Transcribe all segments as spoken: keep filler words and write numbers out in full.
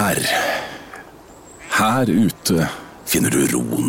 Her, her ute finner du roen.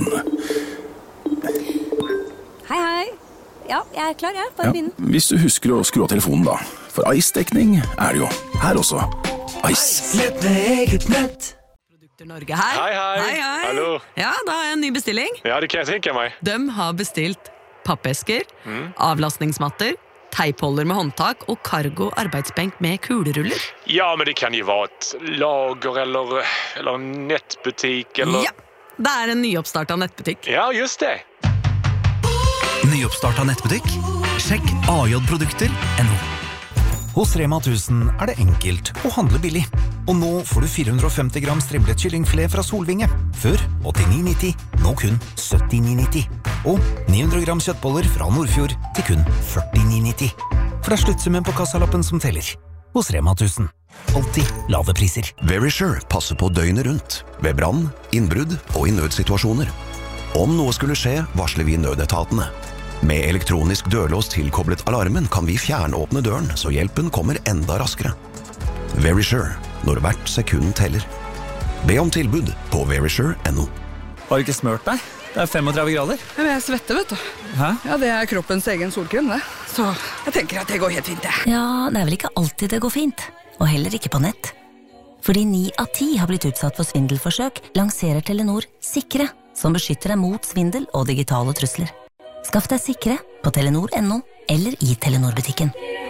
Hei, hei. Ja, jeg er klar, jeg. Bare begynn. Ja, hvis du husker å skru av telefonen da. For Ice-dekning er det jo her også. Ice. Nett med eget nett. Produkter Norge her. Hei, hei. Hei, hei. Hallo. Ja, da har jeg en ny bestilling. Ja, det kan jeg tenke meg. De har bestilt pappesker, avlastningsmatter, teipholder med håndtak og cargo arbeidsbenk med kuleruller. Ja, men det kan jo være et lager eller, eller en nettbutikk eller... Ja, det er en nyoppstartet nettbutikk. Ja, just det. Nyoppstartet nettbutikk? Sjekk a j produkter punktum no. Hos Rema tusen er det enkelt å handle billig. Og nå får du fire hundre og femti gram strimlet kyllingfilet fra Solvinge. Før åttini nitti, nå kun syttini nitti. Og ni hundre gram kjøttboller fra Nordfjord til kun førtini nitti. For det er sluttsummen på kassalappen som teller. Hos Rema tusen. Alltid lave priser. Verisure passer på døgnet rundt. Ved brann, innbrudd og i nødsituasjoner. Om noe skulle skje, varsler vi nødetatene. Med elektronisk dørlås tilkoblet alarmen kan vi fjernåpne døren, så hjelpen kommer enda raskere. Verisure, når hvert sekund teller. Be om tilbud på verisure punktum no. Har du ikke smørt deg? Det er femogtredve grader. Men jeg svetter, vet du. Hæ? Ja, det er kroppens egen solkrem, det. Så jeg tenker at det går helt fint, det. Ja, det er vel ikke alltid det går fint. Og heller ikke på nett. Fordi ni av ti har blitt utsatt for svindelforsøk, lanserer Telenor Sikre, som beskytter deg mot svindel og digitale trusler. Skaff deg Sikre på telenor punktum no eller i Telenor-butikken.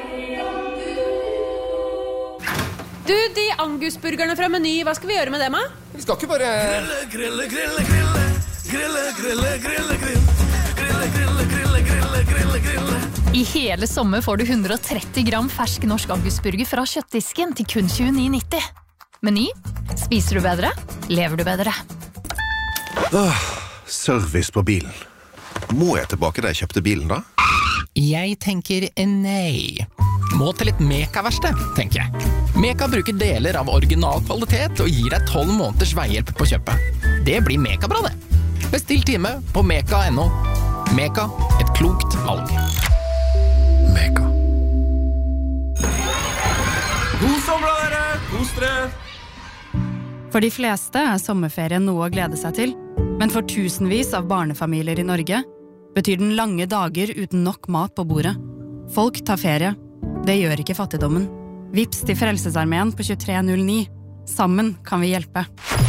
Du, de angusburgerne fra Meny, hva skal vi gjøre med dem, da? Vi skal ikke bare... Grille, grille, grille, grille, grille, grille, grille, grille, grille, grille, grille, grille. I hele sommer får du hundre og tretti gram fersk norsk angusburger fra kjøttdisken til kun tjueni nitti. Meny. Spiser du bedre? Lever du bedre? Åh, service på bilen. Må jeg tilbake da jeg kjøpte bilen da? Jeg tenker nei. Må til litt Meka-verksted, tenker jeg. Meka bruker deler av originalkvalitet og gir deg tolv måneders veihjelp på kjøpet. Det blir Meka-bra, det. Bestill time på meka punktum no. Meka, et klokt valg. Meka. God sommer, dere! Kos dere! For de fleste er sommerferien noe å glede seg til, men for tusenvis av barnefamilier i Norge betyr den lange dager uten nok mat på bordet. Folk tar ferie. Det gjør ikke fattigdommen. Vips til Frelsesarmeen på tjuetre null ni. Sammen kan vi hjelpe.